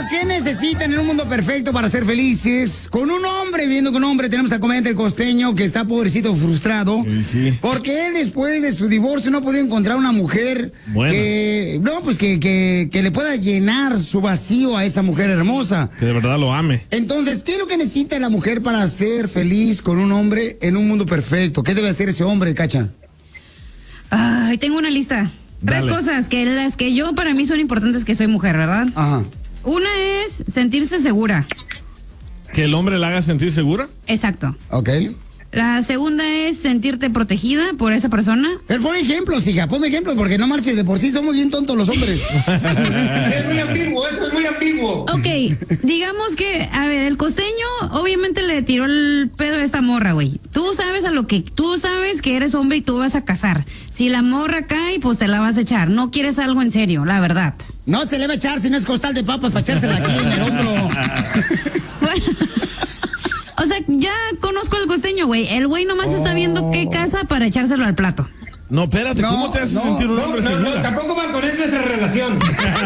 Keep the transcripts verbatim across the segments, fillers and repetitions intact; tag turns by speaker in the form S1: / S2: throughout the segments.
S1: ¿qué necesitan en un mundo perfecto para ser felices? Con un hombre, viendo con un hombre, tenemos al comediante El Costeño, que está pobrecito frustrado.
S2: Sí, sí.
S1: Porque él, después de su divorcio, no podía encontrar una mujer
S2: Buena.
S1: que, no, pues que, que, que le pueda llenar su vacío a esa mujer hermosa.
S2: Que de verdad lo ame.
S1: Entonces, ¿qué es lo que necesita la mujer para ser feliz con un hombre en un mundo perfecto? ¿Qué debe hacer ese hombre, Cacha?
S3: Ay, tengo una lista. Tres
S2: Dale.
S3: cosas que las que yo para mí son importantes que soy mujer, ¿verdad?
S1: Ajá.
S3: Una es sentirse segura.
S2: ¿Que el hombre la haga sentir segura?
S3: Exacto.
S1: Ok.
S3: La segunda es sentirte protegida por esa persona.
S1: Pero pon ejemplos, hija, ponme ejemplos, porque no marches, de por sí somos bien tontos los hombres.
S4: Es muy ambiguo, eso es muy ambiguo.
S3: Ok, digamos que, a ver, el Costeño obviamente le tiró el pedo a esta morra, güey. Tú sabes a lo que, tú sabes que eres hombre y tú vas a casar. Si la morra cae, pues te la vas a echar. No quieres algo en serio, la verdad.
S1: No se le va a echar si no es costal de papas para echársela aquí en el hombro.
S3: Bueno, o sea, ya conozco al Costeño, güey. El güey nomás está viendo qué casa para echárselo al plato.
S2: No, espérate,
S1: No,
S2: ¿cómo te hace
S1: no,
S2: sentir un
S4: No,
S2: hombre
S4: no,
S2: segura?
S4: no, tampoco van con él nuestra relación.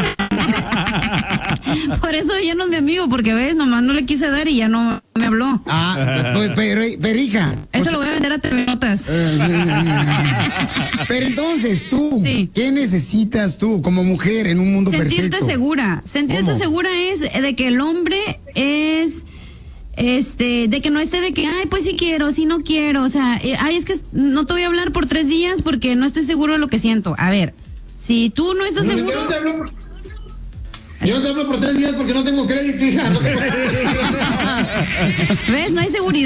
S3: Por eso ya no es mi amigo, porque ves, nomás no le quise dar y ya no me habló.
S1: Ah, pues, pero, pero hija.
S3: Eso
S1: o sea,
S3: lo voy a vender a T V Notas.
S1: eh, sí. Pero entonces tú,
S3: Sí.
S1: ¿qué necesitas tú como mujer en un mundo
S3: Sentirte
S1: perfecto?
S3: segura. Sentirte
S2: ¿Cómo?
S3: segura es de que el hombre es, este, de que no esté de que, ay, pues sí quiero, sí no quiero, o sea, eh, ay, es que no te voy a hablar por tres días porque no estoy seguro de lo que siento. A ver, si tú no estás
S4: No,
S3: seguro...
S4: yo no te hablo por, yo no te hablo por tres días porque no tengo crédito, hija. No tengo-
S3: ¿Ves? No hay seguridad.